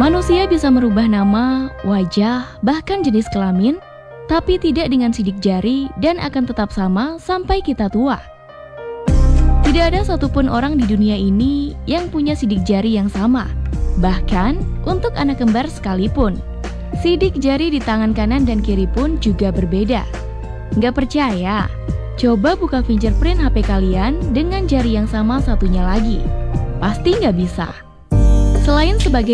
Manusia bisa merubah nama, wajah, bahkan jenis kelamin, tapi tidak dengan sidik jari dan akan tetap sama sampai kita tua. Tidak ada satupun orang di dunia ini yang punya sidik jari yang sama. Bahkan untuk anak kembar sekalipun, sidik jari di tangan kanan dan kiri pun juga berbeda. Nggak percaya? Coba buka fingerprint HP kalian dengan jari yang sama satunya lagi. Pasti nggak bisa. Selain sebagai